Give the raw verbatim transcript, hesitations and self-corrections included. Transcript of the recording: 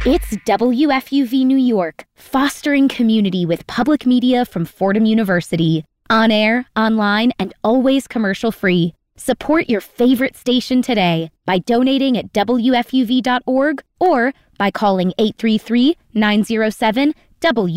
It's W F U V New York, fostering community with public media from Fordham University. On air, online, and always commercial-free. Support your favorite station today by donating at W F U V dot org or by calling eight three three, nine zero seven, W.